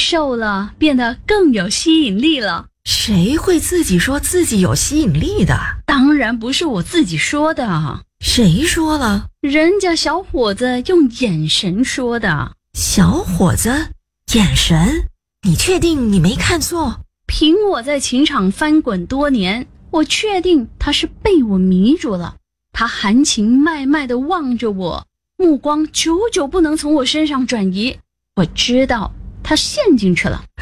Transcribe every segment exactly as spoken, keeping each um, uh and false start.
瘦了，变得更有吸引力了。 谁会自己说自己有吸引力的？ 当然不是我自己说的。 谁说了？ 人家小伙子用眼神说的。 小伙子？眼神？你确定你没看错？ 凭我在情场翻滚多年，我确定他是被我迷住了。他含情脉脉地望着我，目光久久不能从我身上转移。我知道他陷进去了。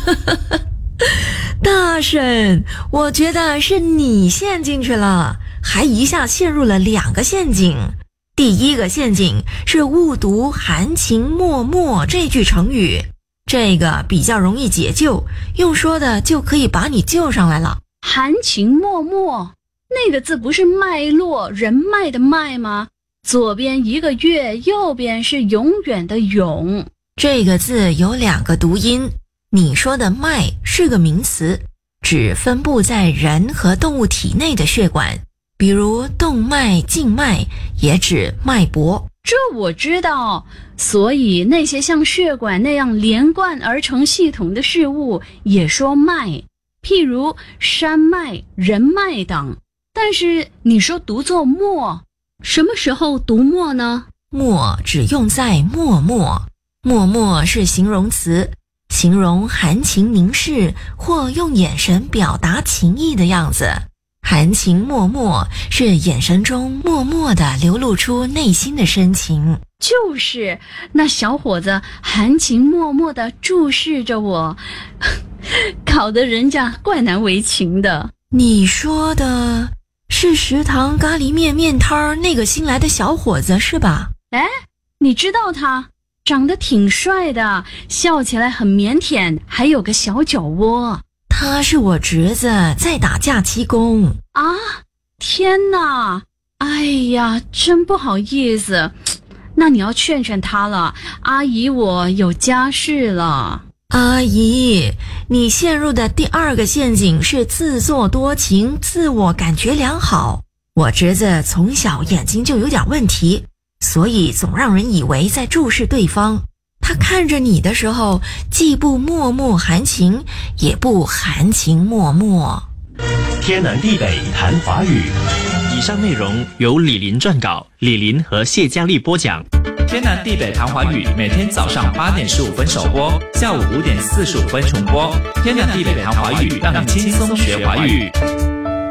大婶，我觉得是你陷进去了，还一下陷入了两个陷阱。第一个陷阱是误读含情脉脉这句成语，这个比较容易解救，用说的就可以把你救上来了。 含情脉脉，那个字不是脉络人脉的脉吗？左边一个月，右边是永远的永。 这个字有两个读音，你说的脉是个名词，指分布在人和动物体内的血管，比如动脉、静脉，也指脉搏。 这我知道，所以那些像血管那样连贯而成系统的事物也说脉，譬如山脉、人脉等。但是你说读作默，什么时候读默呢？ 默只用在默默，默默是形容词，形容含情凝视或用眼神表达情意的样子。含情脉脉是眼神中默默地流露出内心的深情。 就是那小伙子含情脉脉地注视着我，搞得人家怪难为情的。 你说的是食堂咖喱面面摊那个新来的小伙子是吧？ 哎，你知道他长得挺帅的，笑起来很腼腆，还有个小酒窝。 他是我侄子，在打假期工。 啊，天哪！哎呀，真不好意思，那你要劝劝他了，阿姨我有家室了。 阿姨，你陷入的第二个陷阱是自作多情，自我感觉良好。我侄子从小眼睛就有点问题，所以总让人以为在注视对方。他看着你的时候，既不脉脉含情，也不含情脉脉。 天南地北谈华语。 以上内容由李林撰稿，李林和谢佳丽播讲。 天南地北谈华语每天早上八点十五分首播，下午五点四十五分重播。天南地北谈华语，让你轻松学华语。